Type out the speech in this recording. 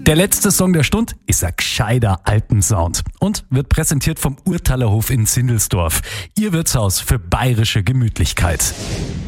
Der letzte Song der Stund ist ein gescheiter Alpensound und wird präsentiert vom Urtalerhof in Sindelsdorf. Ihr Wirtshaus für bayerische Gemütlichkeit.